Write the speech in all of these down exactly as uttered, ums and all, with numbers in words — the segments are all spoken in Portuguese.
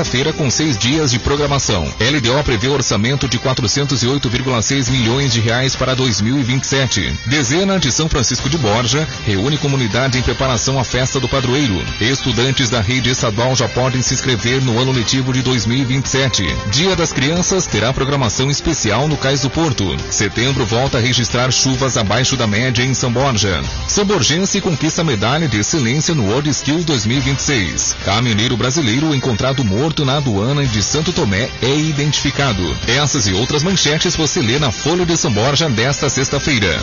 sexta-feira com seis dias de programação. L D O prevê orçamento de quatrocentos e oito vírgula seis milhões de reais para dois mil e vinte e sete. Dezena de São Francisco de Borja reúne comunidade em preparação à festa do padroeiro. Estudantes da rede estadual já podem se inscrever no ano letivo de dois mil e vinte e sete. Dia das Crianças terá programação especial no Cais do Porto. Setembro volta a registrar chuvas abaixo da média em São Borja. São Borgense conquista medalha de excelência no World Skills dois mil e vinte e seis. Caminhoneiro brasileiro encontrado morto na aduana de Santo Tomé é identificado. Essas e outras manchetes você lê na Folha de São Borja desta sexta-feira.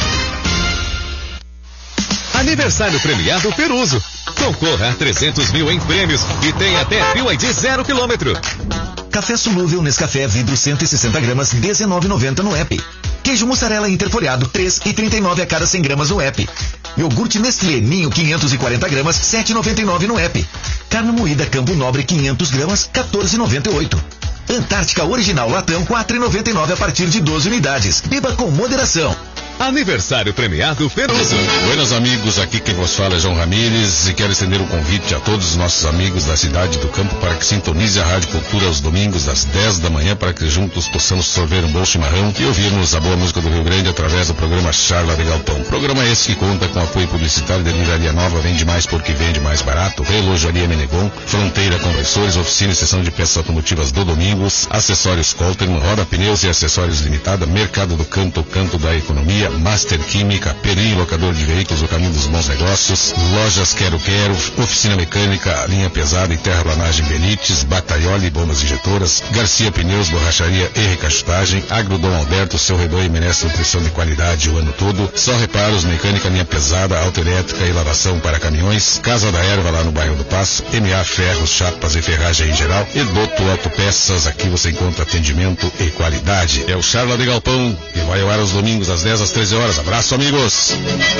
Aniversário premiado Peruso. Concorra a trezentos mil em prêmios e tem até Bio I D zero quilômetro. Café solúvel Nescafé vidro cento e sessenta gramas, dezenove reais e noventa centavos no app. Queijo mussarela interfolhado, três reais e trinta e nove centavos a cada cem gramas no app. Iogurte Nestlé Ninho quinhentos e quarenta gramas, sete reais e noventa e nove centavos no app. Carne moída Campo Nobre quinhentos gramas, quatorze reais e noventa e oito centavos. Antártica Original Latão, quatro reais e noventa e nove centavos a partir de doze unidades. Beba com moderação. Aniversário premiado Peruso. Buenos amigos, aqui quem vos fala é João Ramírez e quero estender um convite a todos os nossos amigos da cidade do campo para que sintonize a Rádio Cultura aos domingos às dez da manhã para que juntos possamos sorver um bom chimarrão e ouvirmos a boa música do Rio Grande através do programa Charla de Galpão. Programa esse que conta com apoio publicitário da Livraria Nova, vende mais porque vende mais barato, Relojaria Menegon, Fronteira Compressores, oficina e sessão de peças automotivas do Domingos, Acessórios Colterman, Roda Pneus e Acessórios Limitada, Mercado do Canto, Canto da Economia, Master Química, Perim, locador de veículos, o caminho dos bons negócios, Lojas Quero Quero, Oficina Mecânica, Linha Pesada e Terraplanagem Benites, Bataioli, Bombas Injetoras, Garcia Pneus, Borracharia e Recachutagem, Agrodom Alberto, seu rebanho merece nutrição de qualidade o ano todo, Só Reparos, Mecânica, Linha Pesada, Autoelétrica e Lavação para caminhões, Casa da Erva lá no bairro do Passo, M A Ferros, Chapas e Ferragem em geral, e Doto Autopeças, aqui você encontra atendimento e qualidade. É o Charla de Galpão, que vai ao ar aos domingos às dez às treze horas. Abraço, amigos!